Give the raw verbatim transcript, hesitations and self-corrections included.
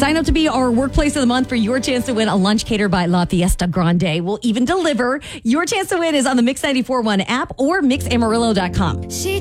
Sign up to be our workplace of the month for your chance to win a lunch catered by La Fiesta Grande. We'll even deliver. Your chance to win is on the Mix ninety-four point one app or mix amarillo dot com. She